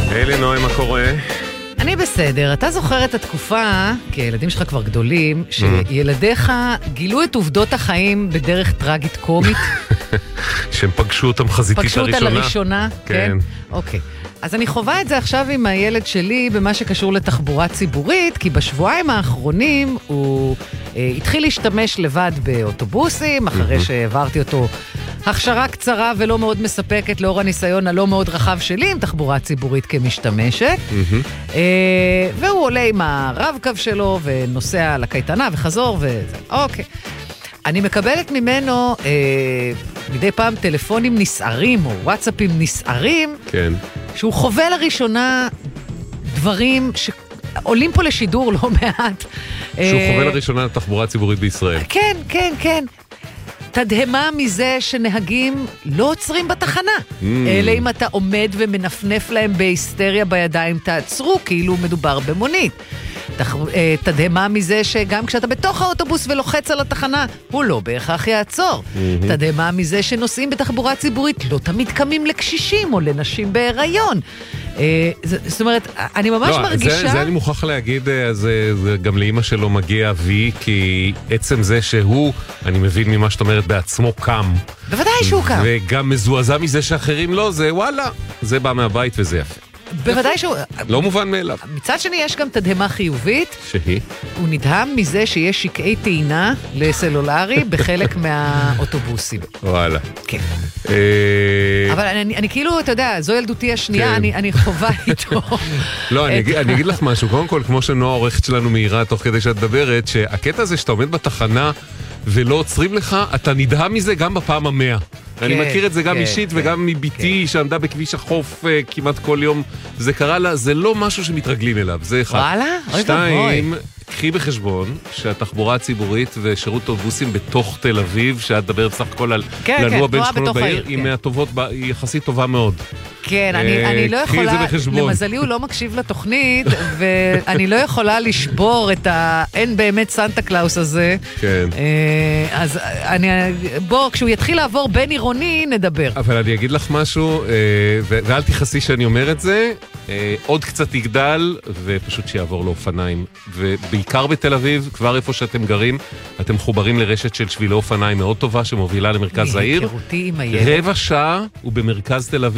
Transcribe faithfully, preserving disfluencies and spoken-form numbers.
אלה נוי, מה קורה? אני בסדר. אתה זוכר את התקופה, כי הילדים שלך כבר גדולים, שילדיך גילו את עובדות החיים בדרך טרגית קומית? שהם פגשו אותם חזיתית פגשו הראשונה? פגשו אותה לראשונה, כן? כן. אוקיי. אז אני חווה את זה עכשיו עם הילד שלי במה שקשור לתחבורה ציבורית, כי בשבועיים האחרונים הוא אה, התחיל להשתמש לבד באוטובוסים, אחרי שהעברתי אותו הכשרה קצרה ולא מאוד מספקת לאור הניסיון הלא מאוד רחב שלי עם תחבורה ציבורית כמשתמשת. אה, והוא עולה עם הרב-קו שלו ונוסע לקייטנה וחזור וזה. אוקיי. אני מקבלת ממנו אה, מדי פעם טלפונים נסערים או וואטסאפים נסערים, כן. שהוא חווה לראשונה דברים שעולים פה לשידור לא מעט. שהוא חווה לראשונה לתחבורה ציבורית בישראל. כן, כן, כן. תדהמה מזה שנהגים לא עוצרים בתחנה. Mm. אלא אם אתה עומד ומנפנף להם בהיסטריה בידיים, תעצרו, כאילו מדובר במונית. תדהמה מזה שגם כשאתה בתוך האוטובוס ולוחץ על התחנה, הוא לא בהכרח יעצור. Mm-hmm. תדהמה מזה שנוסעים בתחבורה ציבורית לא תמיד קמים לקשישים או לנשים בהיריון. זאת אומרת, אני ממש לא, מרגישה... זה, זה אני מוכרח להגיד, זה, זה גם לאמא שלו מגיע וי, כי עצם זה שהוא, אני מבין ממה שאת אומרת, בעצמו קם. בוודאי שהוא קם. וגם מזועזע מזה שאחרים לא, זה וואלה, זה בא מהבית וזה יפה. בוודאי שהוא... לא מובן מאליו. מצד שני יש גם תדהמה חיובית. שהיא? הוא נדהם מזה שיש שקעי טעינה לסלולרי בחלק מהאוטובוסים. וואלה. כן. אבל אני, אני כאילו, אתה יודע, זו ילדותי השנייה, אני, אני חובה איתו. לא, אני אגיד, אני אגיד לך משהו. קודם כל, כמו שנועה העורכת שלנו מהירה תוך כדי שאת מדברת, שהקטע הזה שאתה עומד בתחנה ולא עוצרים לך, אתה נדהם מזה גם בפעם המאה. אני מכיר את זה גם אישית וגם מביתי שעמדה בכביש החוף כמעט כל יום. זה קרה לה, זה לא משהו שמתרגלים אליו, זה אחד. וואלה? שתיים, קחי בחשבון שהתחבורה הציבורית ושירות אוטובוסים בתוך תל אביב, שאת מדברת בסך הכל על לנוע בין שכונות בעיר, היא מהטובות, היא יחסית טובה מאוד. כן, אני לא יכולה, למזלי הוא לא מקשיב לתוכנית, ואני לא יכולה לשבור את האין באמת סנטה קלאוס הזה. כן. אז אני, בוא, כשהוא יתחיל לעבור בין עירוני, נדבר. אבל אני אגיד לך משהו, ואל תכעסי שאני אומר את זה, עוד קצת יגדל, ופשוט שיעבור לאופניים. ובעיקר בתל אביב, כבר איפה שאתם גרים, אתם מחוברים לרשת של שבילי אופניים מאוד טובה, שמובילה למרכז העיר. מהיכרותי עם הילד. רבע שעה, ובמרכז תל אביב.